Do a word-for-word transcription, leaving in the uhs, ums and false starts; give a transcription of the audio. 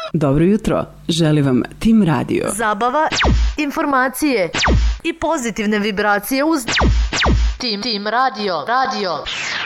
Dobro jutro, želi vam Tim Radio. Zabava, informacije i pozitivne vibracije uz Tim, Tim Radio. Radio.